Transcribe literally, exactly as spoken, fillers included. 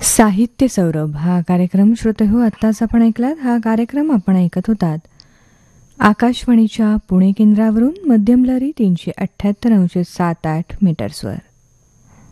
साहित्य सौरभ हा कार्यक्रम श्रोते हो आत्ताच आपण ऐकलात. हा कार्यक्रम आपण ऐकत होतात आकाशवाणीच्या पुणे केंद्रावरून मध्यम लहरी तीनशे अठ्ठ्याहत्तर अंश सात आठ मीटर्सवर.